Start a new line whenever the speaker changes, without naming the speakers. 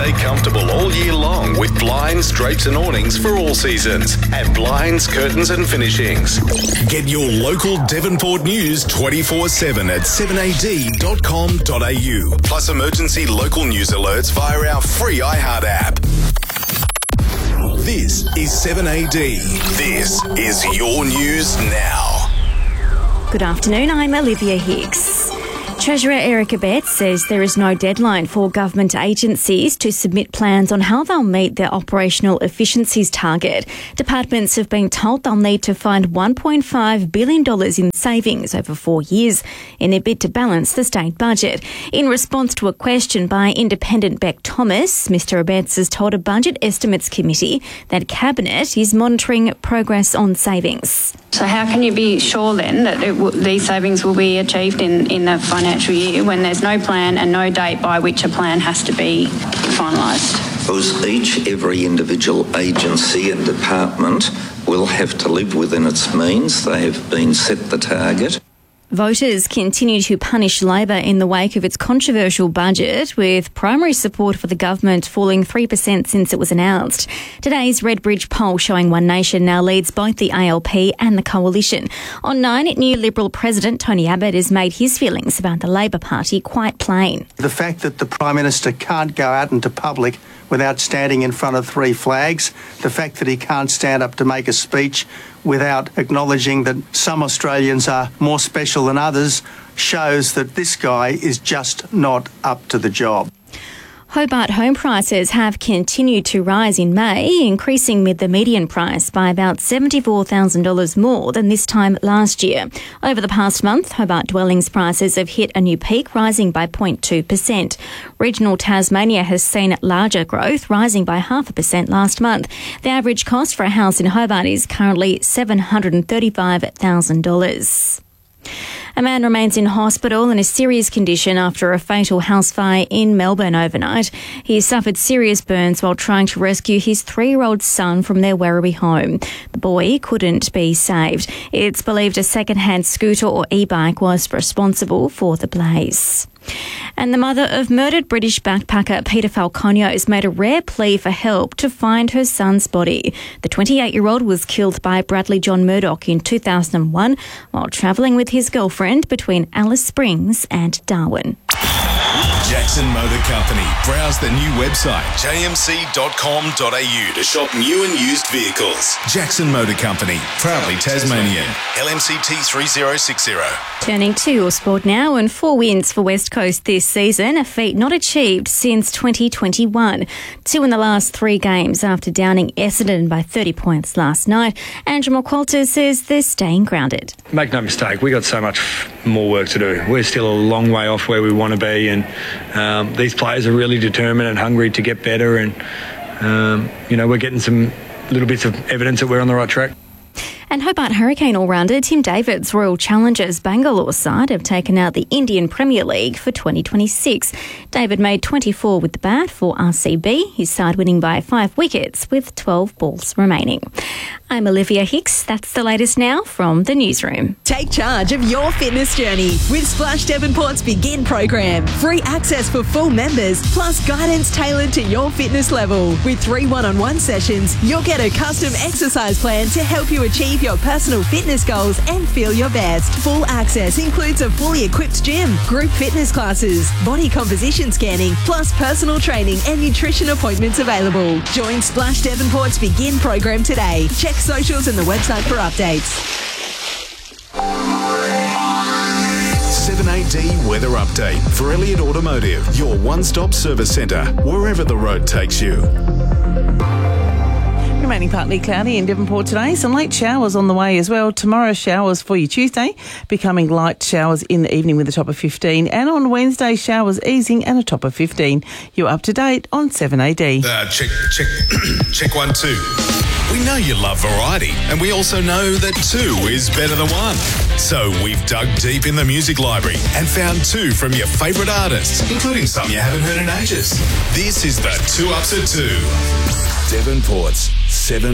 Stay comfortable all year long with blinds, drapes and awnings for all seasons at Blinds, Curtains and Finishings. Get your local Devonport news 24/7 at 7ad.com.au. Plus emergency local news alerts via our free iHeart app. This is 7AD. This is your news now.
Good afternoon, I'm Olivia Hicks. Treasurer Eric Abetz says there is no deadline for government agencies to submit plans on how they'll meet their operational efficiencies target. Departments have been told they'll need to find $1.5 billion in savings over 4 years in a bid to balance the state budget. In response to a question by independent Beck Thomas, Mr Abetz has told a Budget Estimates Committee that Cabinet is monitoring progress on savings.
So how can you be sure then that these savings will be achieved in the financial year when there's no plan and no date by which a plan has to be finalised?
Because every individual agency and department will have to live within its means. They have been set the target.
Voters continue to punish Labor in the wake of its controversial budget, with primary support for the government falling 3% since it was announced. Today's Redbridge poll showing One Nation now leads both the ALP and the Coalition. On 9, new Liberal President Tony Abbott has made his feelings about the Labor Party quite plain.
The fact that the Prime Minister can't go out into public without standing in front of 3 flags, the fact that he can't stand up to make a speech without acknowledging that some Australians are more special than others, shows that this guy is just not up to the job.
Hobart home prices have continued to rise in May, increasing the median price by about $74,000 more than this time last year. Over the past month, Hobart dwellings prices have hit a new peak, rising by 0.2%. Regional Tasmania has seen larger growth, rising by 0.5% last month. The average cost for a house in Hobart is currently $735,000. A man remains in hospital in a serious condition after a fatal house fire in Melbourne overnight. He suffered serious burns while trying to rescue his 3-year-old son from their Werribee home. The boy couldn't be saved. It's believed a second-hand scooter or e-bike was responsible for the blaze. And the mother of murdered British backpacker Peter Falconio has made a rare plea for help to find her son's body. The 28-year-old was killed by Bradley John Murdoch in 2001 while travelling with his girlfriend between Alice Springs and Darwin.
Jackson Motor Company. Browse the new website, jmc.com.au, to shop new and used vehicles. Jackson Motor Company, proudly Tasmanian. LMCT 3060.
Turning to your sport now, and 4 wins for West Coast this season, a feat not achieved since 2021. 2 in the last 3 games after downing Essendon by 30 points last night. Andrew McQualter says they're staying grounded.
Make no mistake, we got so much more work to do. We're still a long way off where we want to be, and these players are really determined and hungry to get better, and we're getting some little bits of evidence that we're on the right track.
And Hobart Hurricane all-rounder Tim David's Royal Challengers Bangalore side have taken out the Indian Premier League for 2026. David made 24 with the bat for RCB, his side winning by 5 wickets with 12 balls remaining. I'm Olivia Hicks. That's the latest now from the newsroom.
Take charge of your fitness journey with Splash Devonport's Begin program. Free access for full members, plus guidance tailored to your fitness level. With 3 one-on-one sessions, you'll get a custom exercise plan to help you achieve your personal fitness goals and feel your best. Full access includes a fully equipped gym, group fitness classes, body composition scanning, plus personal training and nutrition appointments available. Join Splash Devonport's Begin program today. Check socials and the website for updates.
7AD Weather Update for Elliott Automotive, your one-stop service centre, wherever the road takes you.
Remaining partly cloudy in Devonport today. Some late showers on the way as well. Tomorrow, showers for you Tuesday, becoming light showers in the evening with a top of 15. And on Wednesday, showers easing and a top of 15. You're up to date on 7AD.
Check 1, 2. We know you love variety, and we also know that 2 is better than 1. So we've dug deep in the music library and found 2 from your favourite artists, including some you haven't heard in ages. This is the 2 Ups at 2. Devonport's 7